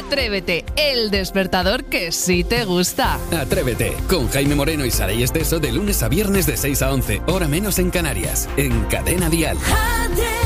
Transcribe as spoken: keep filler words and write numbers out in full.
Atrévete, el despertador que sí te gusta. Atrévete, con Jaime Moreno y Saray Esteso de lunes a viernes de seis a once, hora menos en Canarias, en Cadena Dial. Atrévete.